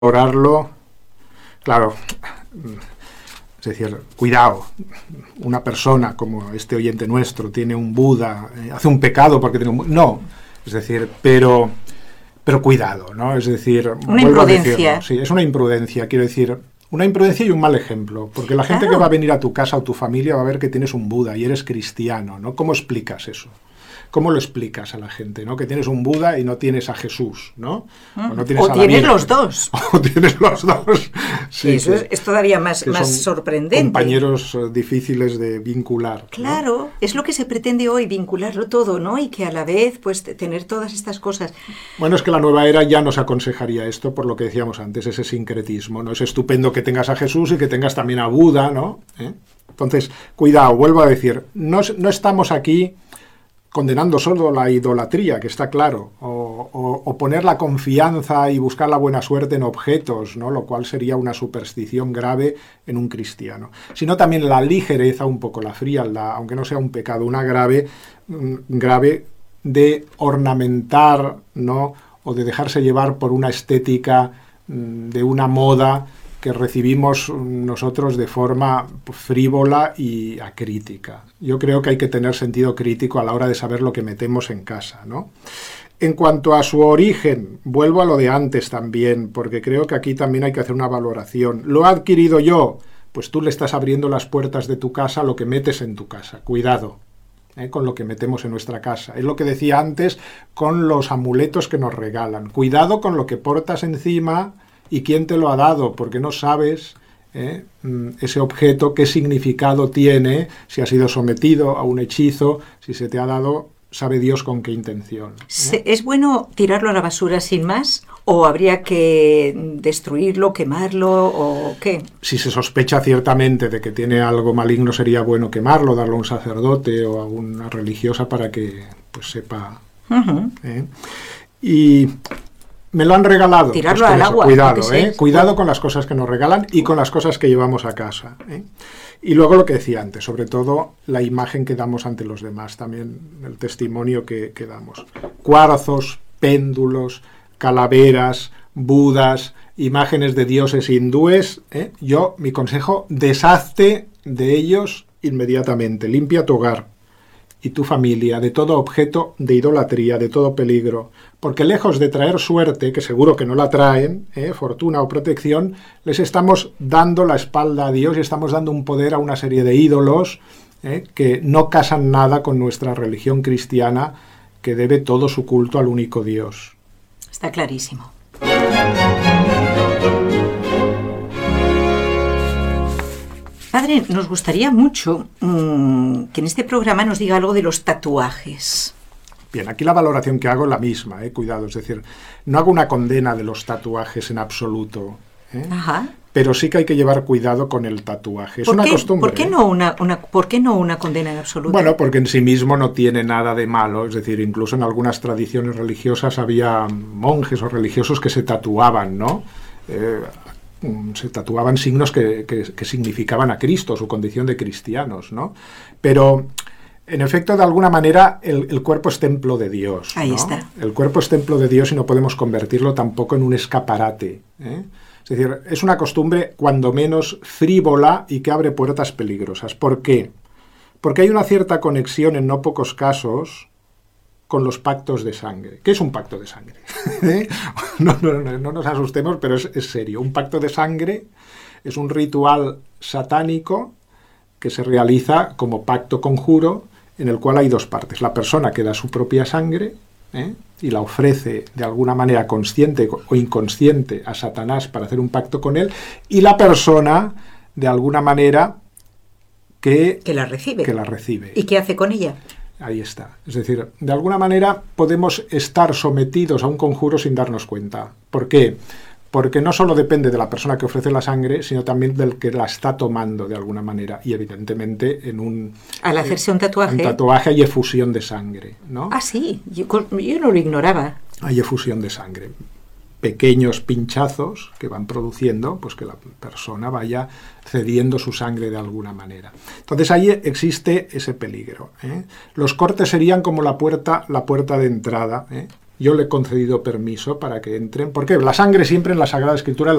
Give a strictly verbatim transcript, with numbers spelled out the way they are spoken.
orarlo, claro, es decir, cuidado, una persona como este oyente nuestro tiene un Buda, eh, hace un pecado porque tiene un... No, es decir, pero, pero cuidado, ¿no? Es decir... Una imprudencia. Sí, es una imprudencia, quiero decir, una imprudencia y un mal ejemplo, porque la gente Claro. que va a venir a tu casa o tu familia va a ver que tienes un Buda y eres cristiano, ¿no? ¿Cómo explicas eso? ¿Cómo lo explicas a la gente, ¿no? Que tienes un Buda y no tienes a Jesús, ¿no? Mm. O, no tienes, o a tienes Virgen. los dos. O tienes los dos. Sí, Eso que, es, es todavía más, más sorprendente. Compañeros uh, difíciles de vincular. Claro, ¿no? es lo que se pretende hoy, vincularlo todo, ¿no? Y que a la vez, pues, tener todas estas cosas. Bueno, es que la nueva era ya nos aconsejaría esto, por lo que decíamos antes, ese sincretismo, ¿no? Es estupendo que tengas a Jesús y que tengas también a Buda, ¿no? ¿Eh? Entonces, cuidado, vuelvo a decir, no, no estamos aquí condenando solo la idolatría, que está claro, o, o, o poner la confianza y buscar la buena suerte en objetos, ¿no? Lo cual sería una superstición grave en un cristiano, sino también la ligereza, un poco la frialdad, aunque no sea un pecado, una grave, grave de ornamentar, ¿no? O de dejarse llevar por una estética de una moda que recibimos nosotros de forma frívola y acrítica. Yo creo que hay que tener sentido crítico a la hora de saber lo que metemos en casa, ¿no? En cuanto a su origen, vuelvo a lo de antes también, porque creo que aquí también hay que hacer una valoración. ¿Lo he adquirido yo? Pues tú le estás abriendo las puertas de tu casa a lo que metes en tu casa. Cuidado, ¿eh? Con lo que metemos en nuestra casa. Es lo que decía antes con los amuletos que nos regalan. Cuidado con lo que portas encima y quién te lo ha dado, porque no sabes eh, ese objeto, qué significado tiene, si ha sido sometido a un hechizo, si se te ha dado, sabe Dios con qué intención. ¿eh? ¿Es bueno tirarlo a la basura sin más? ¿O habría que destruirlo, quemarlo, o qué? Si se sospecha ciertamente de que tiene algo maligno, sería bueno quemarlo, darlo a un sacerdote o a una religiosa para que pues sepa. Uh-huh. ¿eh? Y... me lo han regalado. Tirarlo pues al eso, agua. Cuidado, ¿eh? Cuidado con las cosas que nos regalan y con las cosas que llevamos a casa. ¿eh? Y luego lo que decía antes, sobre todo la imagen que damos ante los demás, también el testimonio que, que damos. Cuarzos, péndulos, calaveras, budas, imágenes de dioses hindúes. ¿eh? Yo, mi consejo, deshazte de ellos inmediatamente. Limpia tu hogar y tu familia de todo objeto de idolatría, de todo peligro, porque lejos de traer suerte, que seguro que no la traen, ¿eh? fortuna o protección, les estamos dando la espalda a Dios y estamos dando un poder a una serie de ídolos ¿eh? que no casan nada con nuestra religión cristiana, que debe todo su culto al único Dios. Está clarísimo. Padre, nos gustaría mucho mmm, que en este programa nos diga algo de los tatuajes. Bien, aquí la valoración que hago es la misma, eh, cuidado, es decir, no hago una condena de los tatuajes en absoluto, ¿eh? Ajá. Pero sí que hay que llevar cuidado con el tatuaje. Es ¿Por una qué, costumbre. ¿por qué, ¿eh? no una, una, ¿Por qué no una condena en absoluto? Bueno, porque en sí mismo no tiene nada de malo, es decir, incluso en algunas tradiciones religiosas había monjes o religiosos que se tatuaban, ¿no? Eh, se tatuaban signos que, que, que significaban a Cristo, su condición de cristianos, ¿no? Pero, en efecto, de alguna manera, el, el cuerpo es templo de Dios. Ahí ¿no? está. El cuerpo es templo de Dios y no podemos convertirlo tampoco en un escaparate, ¿eh? Es decir, es una costumbre, cuando menos, frívola y que abre puertas peligrosas. ¿Por qué? Porque hay una cierta conexión, en no pocos casos, con los pactos de sangre. ¿Qué es un pacto de sangre? ¿Eh? No, no, no, no nos asustemos, pero es, es serio. Un pacto de sangre es un ritual satánico que se realiza como pacto conjuro, en el cual hay dos partes. La persona que da su propia sangre ¿eh? y la ofrece de alguna manera consciente o inconsciente a Satanás para hacer un pacto con él, y la persona, de alguna manera, que, que la recibe. Que la recibe. ¿Y qué hace con ella? Ahí está. Es decir, de alguna manera podemos estar sometidos a un conjuro sin darnos cuenta. ¿Por qué? Porque no solo depende de la persona que ofrece la sangre, sino también del que la está tomando de alguna manera. Y evidentemente en un... Al hacerse un tatuaje... En tatuaje hay efusión de sangre, ¿no? Ah, sí. Yo, yo no lo ignoraba. Hay efusión de sangre. Pequeños pinchazos que van produciendo pues que la persona vaya cediendo su sangre de alguna manera. Entonces ahí existe ese peligro, ¿eh? Los cortes serían como la puerta, la puerta de entrada, ¿eh? yo le he concedido permiso para que entren, porque la sangre siempre en la Sagrada Escritura